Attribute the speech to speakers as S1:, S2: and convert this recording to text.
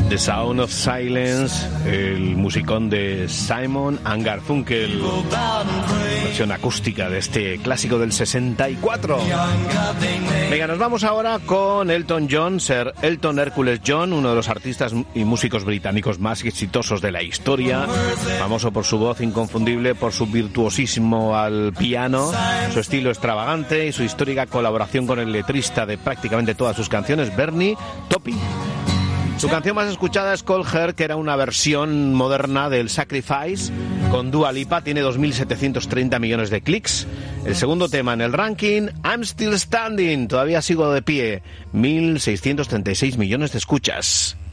S1: The Sound of Silence, el musicón de Simon & Garfunkel, versión acústica de este clásico del 64. Venga, nos vamos ahora con Elton John, Sir Elton Hercules John, uno de los artistas y músicos británicos más exitosos de la historia, famoso por su voz inconfundible, por su virtuosismo al piano, su estilo extravagante y su histórica colaboración con el letrista de prácticamente todas sus canciones, Bernie Taupin. Su canción más escuchada es Call Her, que era una versión moderna del Sacrifice con Dua Lipa, tiene 2.730 millones de clics. El segundo tema en el ranking, I'm Still Standing, todavía sigo de pie, 1.636 millones de escuchas.